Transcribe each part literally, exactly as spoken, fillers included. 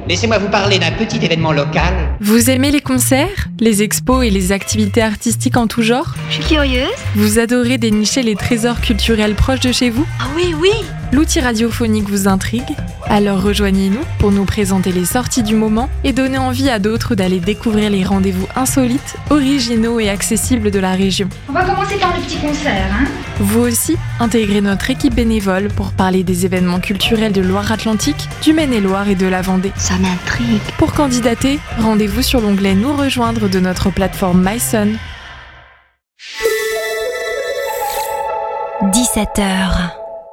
laissez-moi vous parler d'un petit événement local. Vous aimez les concerts, les expos et les activités artistiques en tout genre ? Je suis curieuse. Vous adorez dénicher les trésors culturels proches de chez vous ? Ah oui, oui. L'outil radiophonique vous intrigue ? Alors rejoignez-nous pour nous présenter les sorties du moment et donner envie à d'autres d'aller découvrir les rendez-vous insolites, originaux et accessibles de la région. On va commencer par le petit concert, hein ? Vous aussi, intégrez notre équipe bénévole pour parler des événements culturels de Loire-Atlantique, du Maine-et-Loire et de la Vendée. Ça m'intrigue. Pour candidater, rendez-vous sur l'onglet Nous rejoindre de notre plateforme MySun. dix-sept heures.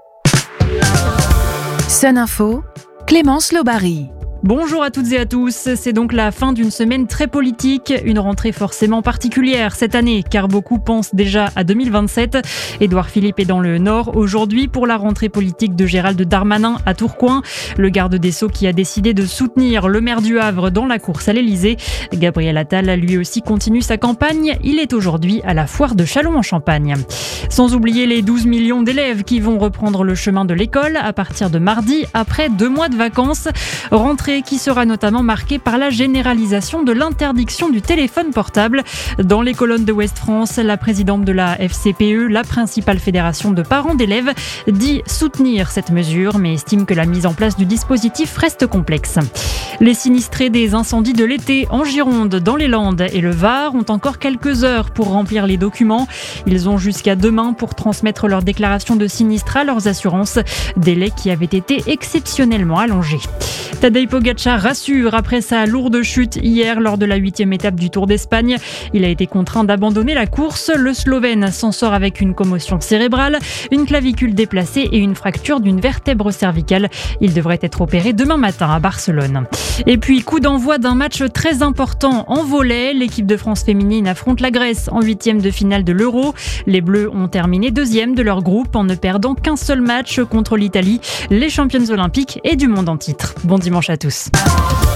Sun Info, Clémence Lobary. Bonjour à toutes et à tous, c'est donc la fin d'une semaine très politique, une rentrée forcément particulière cette année car beaucoup pensent déjà à deux mille vingt-sept. Édouard Philippe est dans le Nord aujourd'hui pour la rentrée politique de Gérald Darmanin à Tourcoing, le garde des Sceaux qui a décidé de soutenir le maire du Havre dans la course à l'Elysée. Gabriel Attal lui aussi continue sa campagne, il est aujourd'hui à la foire de Châlons-en-Champagne. Sans oublier les douze millions d'élèves qui vont reprendre le chemin de l'école à partir de mardi après deux mois de vacances. Rentrée qui sera notamment marquée par la généralisation de l'interdiction du téléphone portable. Dans les colonnes de Ouest France, la présidente de la F C P E, la principale fédération de parents d'élèves, dit soutenir cette mesure, mais estime que la mise en place du dispositif reste complexe. Les sinistrés des incendies de l'été en Gironde, dans les Landes et le Var ont encore quelques heures pour remplir les documents. Ils ont jusqu'à demain pour transmettre leur déclaration de sinistre à leurs assurances, délai qui avait été exceptionnellement allongé. Tadej Pogačar rassure après sa lourde chute hier lors de la huitième étape du Tour d'Espagne. Il a été contraint d'abandonner la course. Le Slovène s'en sort avec une commotion cérébrale, une clavicule déplacée et une fracture d'une vertèbre cervicale. Il devrait être opéré demain matin à Barcelone. Et puis, coup d'envoi d'un match très important en volley. L'équipe de France féminine affronte la Grèce en huitième de finale de l'Euro. Les Bleus ont terminé deuxième de leur groupe en ne perdant qu'un seul match contre l'Italie, les championnes olympiques et du monde en titre. Bon dimanche à tous.